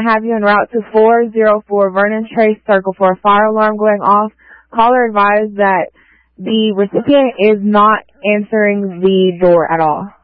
have you en route to 404 Vernon Trace Circle for a fire alarm going off. Caller advised that the recipient is not answering the door at all.